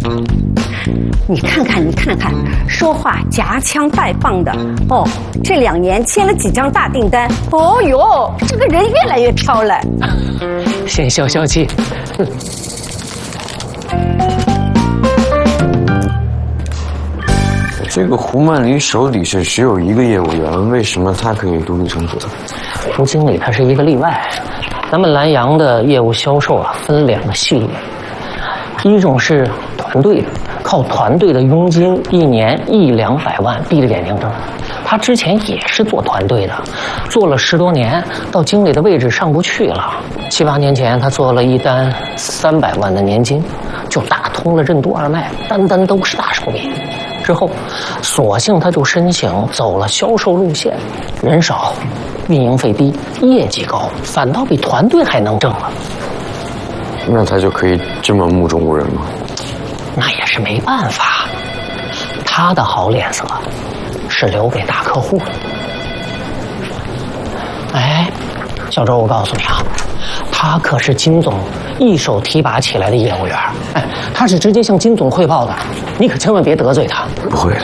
你看看，说话夹枪带棒的哦。这2年签了几张大订单，哦哟，这个人越来越飘了。 先消消气。 这个胡曼林手底下只有1个业务员，为什么他可以独立成主？ 胡经理他是一个例外。咱们蓝洋的业务销售啊，分2个系列，一种是团队的，靠团队的佣金1年100-200万闭着眼睛挣。他之前也是做团队的，做了10多年，到经理的位置上不去了。7、8年前，他做了一单300万的年金，就打通了任督二脉，单单都是大手笔。之后，索性他就申请走了销售路线，人少，运营费低，业绩高，反倒比团队还能挣了。 那他就可以这么目中无人吗？ 那也是没办法，他的好脸色是留给大客户的。哎，小周，我告诉你啊，他可是金总一手提拔起来的业务员，哎，他是直接向金总汇报的，你可千万别得罪他。 不会。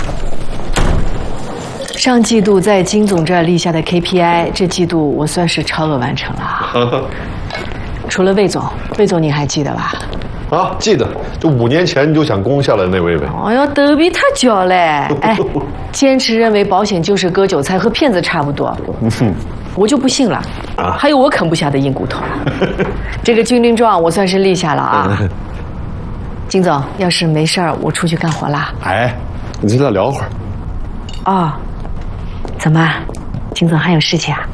上季度在金总这儿立下的 KPI， 这季度我算是超额完成了。除了魏总你还记得吧？ 啊，记得，就5年前你就想攻下来那位呗。 哎呀，都比他骄嘞！哎，坚持认为保险就是割韭菜，和骗子差不多。我就不信了啊！还有我啃不下的硬骨头。这个军令状我算是立下了啊。金总，要是没事儿，我出去干活啦。 哎，你再聊会儿。 哦，怎么，金总还有事情啊？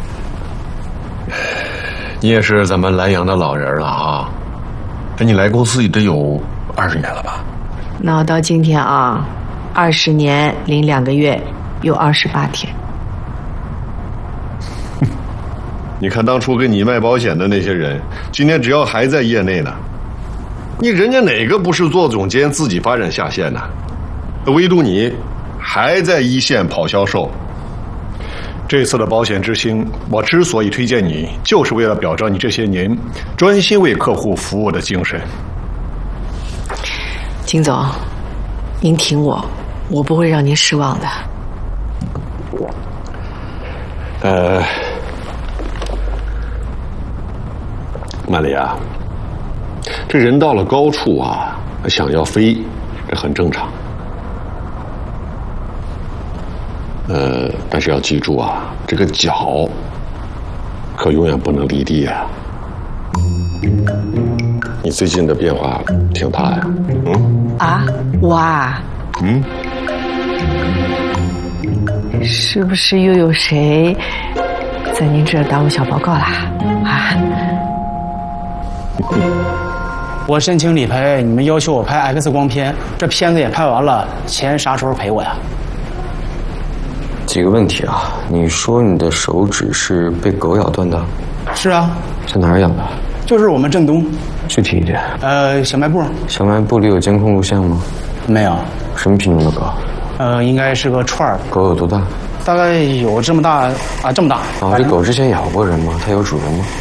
你也是咱们蓝洋的老人了啊！哎，你来公司得有20年了吧？ 那我到今天啊，20年零2个月又28天。 你看当初给你卖保险的那些人，今天只要还在业内呢，人家哪个不是做总监自己发展下线呢？唯独你还在一线跑销售。这次的保险之星，我之所以推荐你，就是为了表彰你这些年专心为客户服务的精神。 金总，您挺我，我不会让您失望的。 曼丽啊，这人到了高处啊，想要飞，这很正常。但是要记住啊，这个脚可永远不能离地啊。你最近的变化挺大呀。 啊，我啊，是不是又有谁在您这儿耽误小报告啦？啊？ 我申请理赔，你们要求我拍 X 光片，这片子也拍完了，钱啥时候赔我呀？ 几个问题啊，你说你的手指是被狗咬断的？ 是啊。 在哪儿咬的？ 就是我们镇东。 具体一点。 小卖部。 小卖部里有监控录像吗？ 没有。 什么品种的狗？ 应该是个串儿。 狗有多大？ 大概有这么大啊，这么大。 啊，这狗之前咬过人吗？它有主人吗？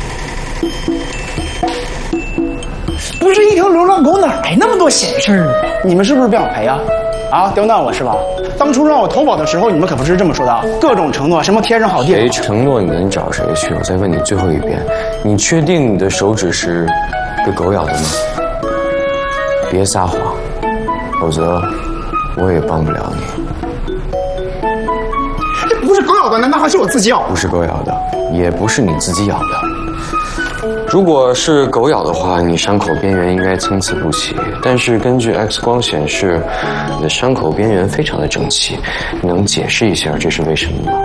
不是一条流浪狗哪来那么多闲事儿？你们是不是不想赔啊？啊，刁难我是吧？当初让我投保的时候，你们可不是这么说的，各种承诺，什么天上好地谁承诺你的？你找谁去？我再问你最后一遍，你确定你的手指是被狗咬的吗？别撒谎，否则我也帮不了你。 这不是狗咬的，难道还是我自己咬？ 不是狗咬的，也不是你自己咬的。如果是狗咬的话，你伤口边缘应该参差不齐，但是根据 X 光显示，你的伤口边缘非常的整齐，你能解释一下这是为什么吗？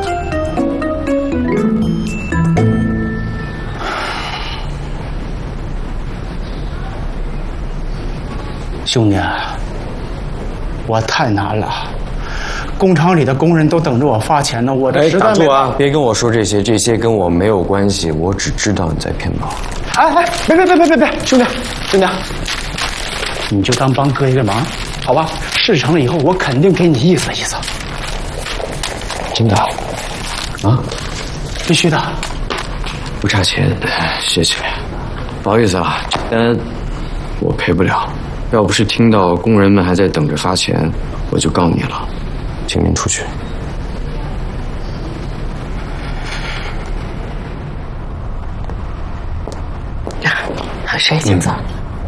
兄弟，我太难了，工厂里的工人都等着我发钱呢，我这实在打住啊！别跟我说这些，这些跟我没有关系，我只知道你在骗保。 哎，别，兄弟，你就当帮哥一个忙，好吧？事成了以后，我肯定给你意思意思。 真的？啊？ 必须的。 不差钱，谢谢。不好意思啊，这单我赔不了。 要不是听到工人们还在等着发钱，我就告你了。请您出去。 谁请走？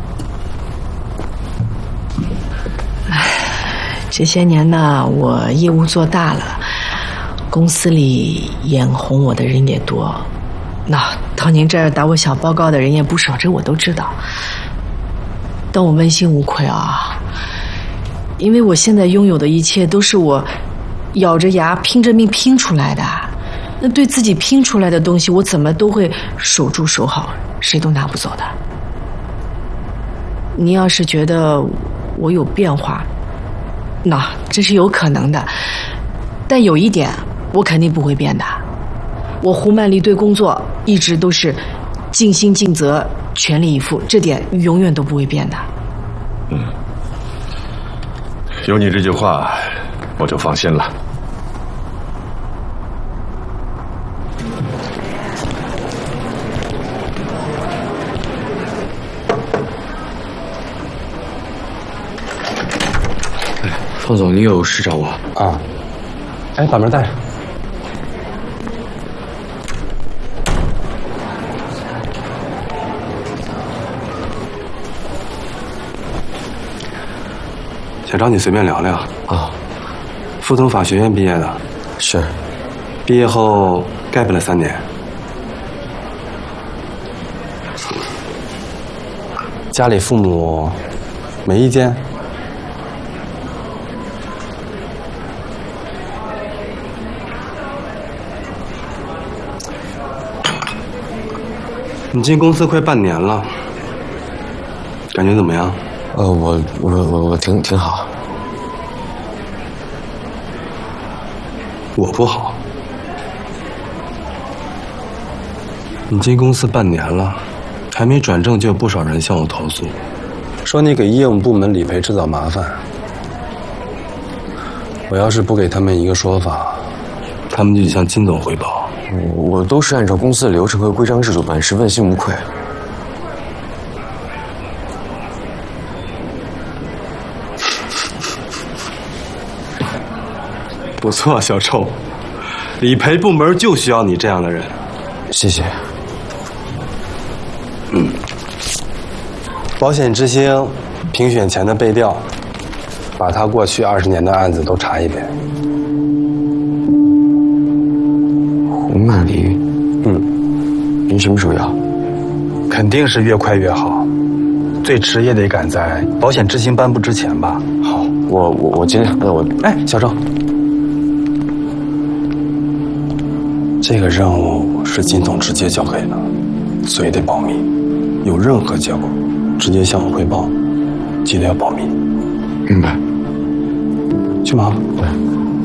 这些年呢，我业务做大了，公司里眼红我的人也多。那到您这儿打我小报告的人也不少，这我都知道。但我问心无愧啊，因为我现在拥有的一切都是我咬着牙拼着命拼出来的。那对自己拼出来的东西，我怎么都会守住守好，谁都拿不走的。您要是觉得我有变化，那这是有可能的。但有一点，我肯定不会变的。我胡曼丽对工作一直都是尽心尽责、全力以赴，这点永远都不会变的。 有你这句话，我就放心了。 方总，你有事找我啊？哎，把门带上。想找你随便聊聊啊。 附通法学院毕业的， 是。 毕业后 gap 了3年。家里父母没意见？你进公司快半年了，感觉怎么样？ 我挺好。 我不好。你进公司半年了，还没转正就有不少人向我投诉，说你给业务部门理赔制造麻烦。我要是不给他们一个说法，他们就得向金总汇报。 我都是按照公司的流程和规章制度办事，问心无愧。 不错，小臭，理赔部门就需要你这样的人。 谢谢。 保险之星评选前的背调，把他过去20年的案子都查一遍。 胡曼丽，您什么时候要？ 肯定是越快越好，最迟也得赶在保险之星颁布之前吧。 好，我今天哎，小郑，这个任务是金总直接交给的，所以得保密。有任何结果，直接向我汇报，记得要保密。 明白。 去忙。 对。